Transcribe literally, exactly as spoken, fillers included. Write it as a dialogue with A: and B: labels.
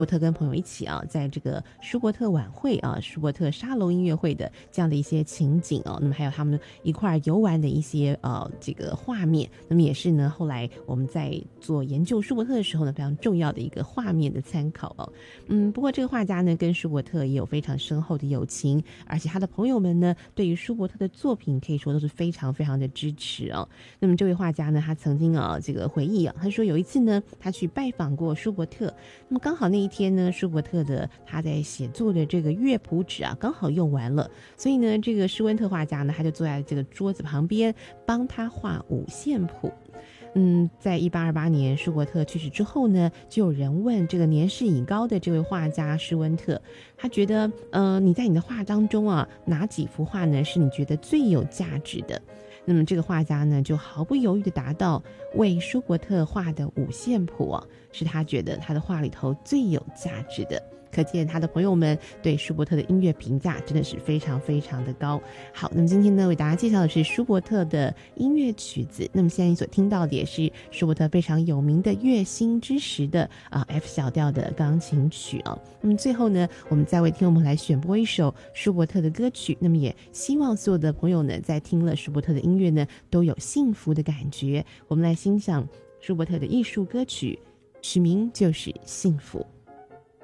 A: 伯特跟朋友一起啊，在这个舒伯特晚会啊、舒伯特沙龙音乐会的这样的一些情景哦，那么还有他们一块游玩的一些呃这个画面，那么也是呢后来我们在做研究舒伯特的时候呢非常重要的一个画面的参考哦。嗯，不过这个画家呢跟舒伯特也有非常深厚的友情，而且他的朋友们呢对于舒伯特的作品可以说都是非常非常的支持哦。那么这位画家呢，他曾经啊这个回忆啊，他说有一次呢他去拜访过舒伯特，那么刚好那一天呢，舒伯特的他在写作的这个乐谱纸啊，刚好用完了，所以呢，这个施温特画家呢，他就坐在这个桌子旁边，帮他画五线谱。嗯，在一八二八年舒伯特去世之后呢，就有人问这个年事已高的这位画家施温特，他觉得，呃，你在你的画当中啊，哪几幅画呢是你觉得最有价值的？那么这个画家呢，就毫不犹豫地答道，为舒伯特画的五线谱啊，是他觉得他的画里头最有价值的。可见他的朋友们对舒伯特的音乐评价真的是非常非常的高。好，那么今天呢为大家介绍的是舒伯特的音乐曲子，那么现在你所听到的也是舒伯特非常有名的乐心之时的啊 F 小调的钢琴曲啊。那么最后呢，我们再为听众们来选播一首舒伯特的歌曲，那么也希望所有的朋友呢在听了舒伯特的音乐呢都有幸福的感觉。我们来欣赏舒伯特的艺术歌曲，曲名就是《幸福》。